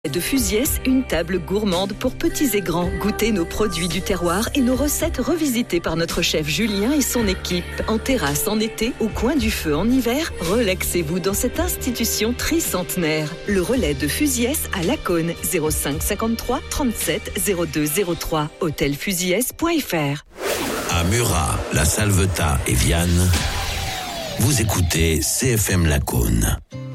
De Fusiès, une table gourmande pour petits et grands. Goûtez nos produits du terroir et nos recettes revisitées par notre chef Julien et son équipe. En terrasse en été, au coin du feu en hiver, relaxez-vous dans cette institution tricentenaire. Le relais de Fusiès à Lacaune, 05 53 37 02 03, hôtelfusiès.fr. À Murat, La Salvetat et Vianne, vous écoutez CFM Lacaune.